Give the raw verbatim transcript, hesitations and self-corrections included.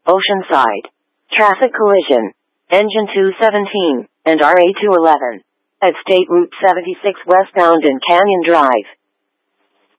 Oceanside. Traffic collision. Engine two seventeen and R A two eleven. At State Route seventy-six westbound in Canyon Drive.